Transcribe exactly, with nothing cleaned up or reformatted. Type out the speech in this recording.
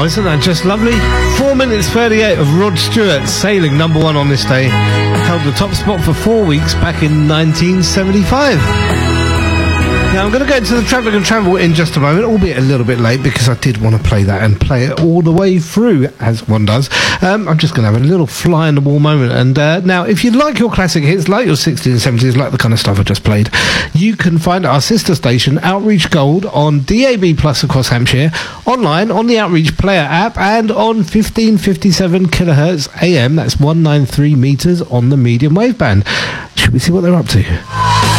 Oh, isn't that just lovely? four minutes thirty-eight of Rod Stewart, Sailing, number one on this day. Held the top spot for four weeks back in nineteen seventy-five. Now, I'm going to go into the Traffic and Travel in just a moment, albeit a little bit late, because I did want to play that and play it all the way through, as one does. Um, I'm just going to have a little fly in the wall moment. And uh, now, if you like your classic hits, like your sixties and seventies, like the kind of stuff I just played, you can find our sister station, Outreach Gold, on D A B Plus across Hampshire, online on the Outreach Player app, and on fifteen fifty-seven kilohertz A M, that's one hundred ninety-three meters on the medium wave band. Should we see what they're up to?